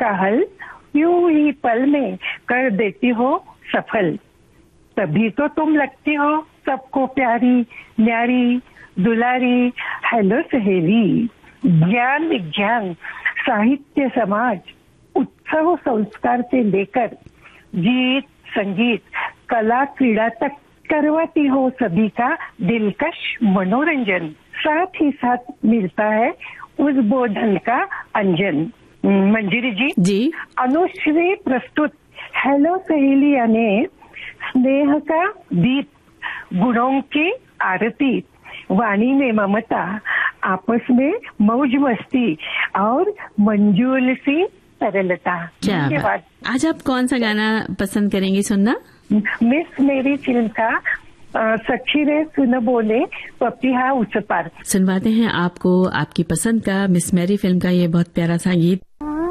का हल यूं ही पल में कर देती हो सफल। तभी तो तुम लगती हो सबको प्यारी न्यारी दुलारी। हेलो सहेली, ज्ञान विज्ञान साहित्य समाज उत्सव संस्कार से लेकर गीत संगीत कला क्रीड़ा तक करवाती हो सभी का दिलकश मनोरंजन। साथ ही साथ मिलता है उस बोधन का अंजन। मंजिरी जी, अनुश्री प्रस्तुत हेलो सहेली यानी स्नेह का दीप, गुणों की आरती, वाणी में ममता, आपस में मौज मस्ती और मंजूल सी सरलता। धन्यवाद। आज आप कौन सा गाना पसंद करेंगे सुनना? मिस मेरी फिल्म का सच्ची रे सुन बोले पपिहा उस पार। सुनवाते हैं आपको आपकी पसंद का मिस मेरी फिल्म का ये बहुत प्यारा सा गीत।